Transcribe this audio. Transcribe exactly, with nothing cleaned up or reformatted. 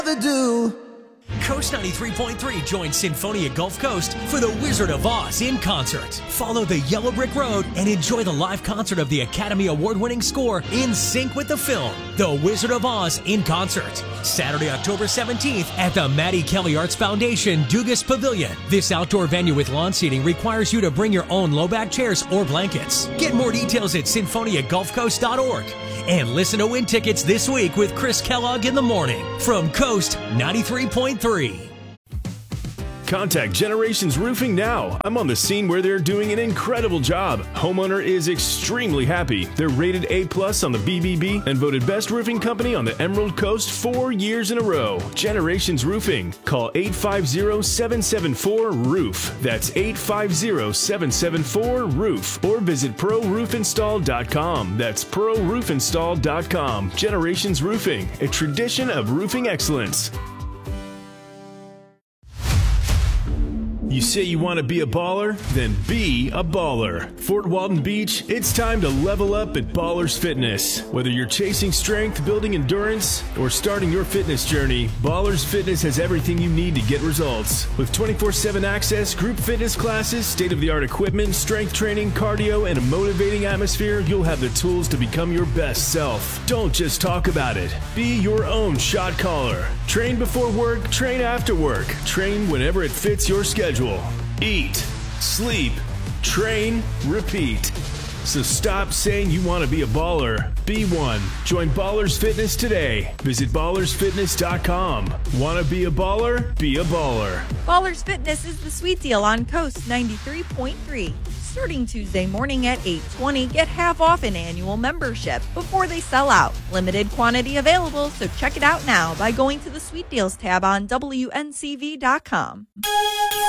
do. Coast ninety-three point three joins Sinfonia Gulf Coast for the Wizard of Oz in concert. Follow the Yellow Brick Road and enjoy the live concert of the Academy Award-winning score in sync with the film, The Wizard of Oz in concert. Saturday, October seventeenth at the Maddie Kelly Arts Foundation Dugas Pavilion. This outdoor venue with lawn seating requires you to bring your own low-back chairs or blankets. Get more details at sinfonia gulf coast dot org. And listen to win tickets this week with Chris Kellogg in the morning from Coast ninety-three point three. Contact Generations Roofing now. I'm on the scene where they're doing an incredible job. Homeowner is extremely happy. They're rated A plus on the B B B and voted best roofing company on the Emerald Coast four years in a row. Generations Roofing. Call eight five zero, seven seven four, roof. That's eight five zero, seven seven four, roof. Or visit pro roof install dot com. That's pro roof install dot com. Generations Roofing, a tradition of roofing excellence. You say you want to be a baller? Then be a baller. Fort Walton Beach, it's time to level up at Ballers Fitness. Whether you're chasing strength, building endurance, or starting your fitness journey, Ballers Fitness has everything you need to get results. With twenty-four seven access, group fitness classes, state-of-the-art equipment, strength training, cardio, and a motivating atmosphere, you'll have the tools to become your best self. Don't just talk about it. Be your own shot caller. Train before work, train after work. Train whenever it fits your schedule. Eat, sleep, train, repeat. So stop saying you want to be a baller. Be one. Join Ballers Fitness today. Visit ballers fitness dot com. Want to be a baller? Be a baller. Ballers Fitness is the sweet deal on Coast ninety-three point three. Starting Tuesday morning at eight twenty, get half off an annual membership before they sell out. Limited quantity available, so check it out now by going to the Sweet Deals tab on W N C V dot com.